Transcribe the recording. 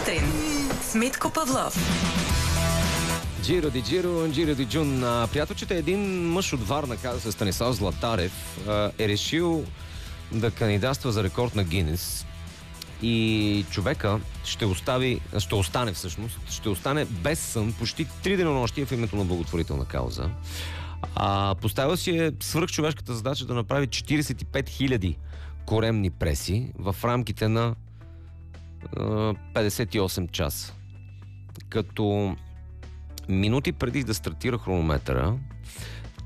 сутрин с Митко Павлов. Джиро ди Джиро, Джиро ди Джун. Приятелчета, един мъж от Варна, каза се Станислав Златарев, е решил да кандидатства за рекорд на Гинес. И човека ще остане без сън почти 3 денонощия в името на благотворителна кауза. Поставил си е свръхчовешката задача да направи 45 000 коремни преси в рамките на 58 часа. Като минути преди да стартира хронометъра,